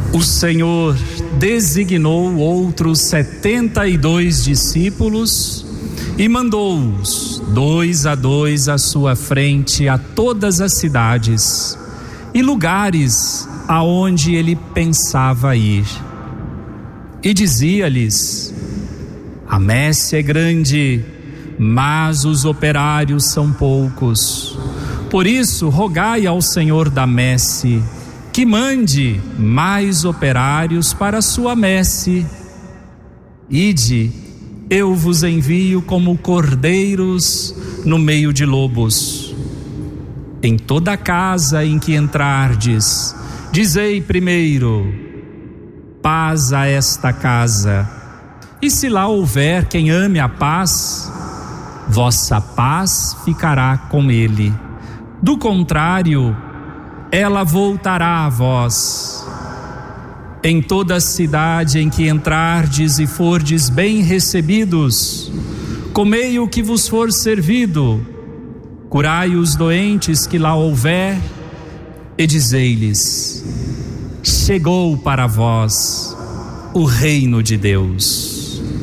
O Senhor designou outros 72 discípulos e mandou-os 2 a 2 à sua frente a todas as cidades e lugares aonde ele pensava ir. E dizia-lhes: a messe é grande, mas os operários são poucos. Por isso, rogai ao Senhor da messe que mande mais operários para a sua messe. Ide, eu vos envio como cordeiros no meio de lobos. Em toda casa em que entrardes, dizei primeiro: paz a esta casa. E se lá houver quem ame a paz, vossa paz ficará com ele. Do contrário, ela voltará a vós. Em toda cidade em que entrardes e fordes bem recebidos, comei o que vos for servido, curai os doentes que lá houver, e dizei-lhes: chegou para vós o reino de Deus.